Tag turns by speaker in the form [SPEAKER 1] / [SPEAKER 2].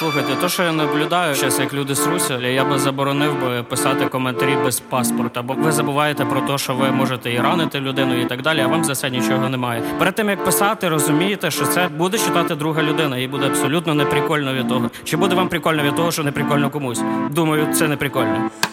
[SPEAKER 1] Слухайте, то, що я наблюдаю зараз, як люди сруться, я би заборонив би писати коментарі без паспорта, бо ви забуваєте про те, що ви можете і ранити людину і так далі, а вам за це нічого немає. Перед тим, як писати, розумієте, що це буде читати друга людина, їй буде абсолютно неприкольно від того. Чи буде вам прикольно від того, що неприкольно комусь? Думаю, це неприкольно.